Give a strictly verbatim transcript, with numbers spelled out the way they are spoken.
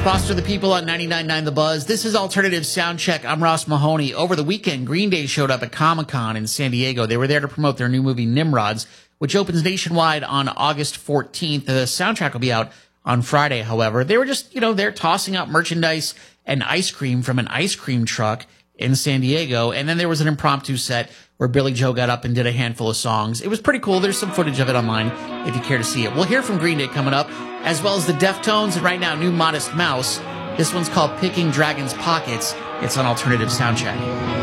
Foster the People on ninety-nine point nine The Buzz. This is Alternative Soundcheck. I'm Ross Mahoney. Over the weekend, Green Day showed up at Comic-Con in San Diego. They were there to promote their new movie Nimrods, which opens nationwide on August fourteenth. The soundtrack will be out on Friday, however. They were just, you know, they're tossing out merchandise and ice cream from an ice cream truck in San Diego. And then there was an impromptu set where Billy Joe got up and did a handful of songs. It was pretty cool. There's some footage of it online if you care to see it. We'll hear from Green Day coming up, as well as the Deftones, and right now, new Modest Mouse. This one's called Picking Dragon's Pockets. It's on Alternative Soundcheck.